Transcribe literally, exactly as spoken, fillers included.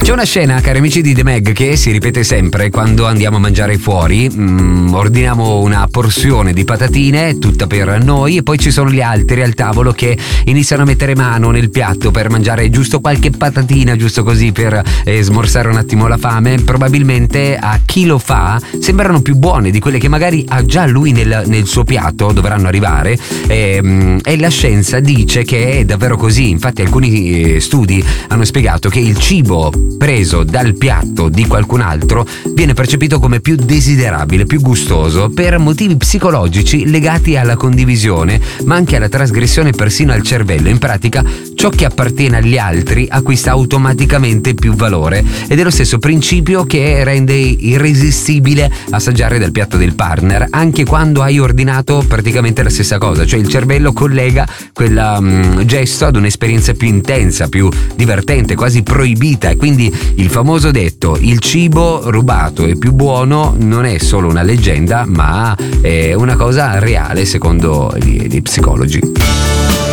C'è una scena, cari amici di The Meg, che si ripete sempre quando andiamo a mangiare fuori. Mm, ordiniamo una porzione di patatine, tutta per noi, e poi ci sono gli altri al tavolo che iniziano a mettere mano nel piatto per mangiare giusto qualche patatina, giusto così per eh, smorzare un attimo la fame. Probabilmente a chi lo fa sembrano più buone di quelle che magari ha già lui nel, nel suo piatto, dovranno arrivare, e, e la scienza dice che è davvero così. Infatti alcuni eh, studi hanno spiegato che il cibo preso dal piatto di qualcun altro viene percepito come più desiderabile, più gustoso, per motivi psicologici legati alla condivisione, ma anche alla trasgressione persino al cervello. In pratica, ciò che appartiene agli altri acquista automaticamente più valore, ed è lo stesso principio che rende irresistibile assaggiare dal piatto del partner, anche quando hai ordinato praticamente la stessa cosa. Cioè il cervello collega quel um, gesto ad un'esperienza più intensa, più divertente, quasi proibita, e quindi il famoso detto "il cibo rubato è più buono" non è solo una leggenda, ma è una cosa reale secondo gli, gli psicologi.